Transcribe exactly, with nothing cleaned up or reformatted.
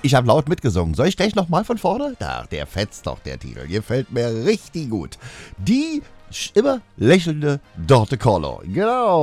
Ich habe laut mitgesungen. Soll ich gleich nochmal von vorne? Ach, der fetzt doch, der Titel. Gefällt mir richtig gut. Die immer lächelnde Dorte Collo. Genau.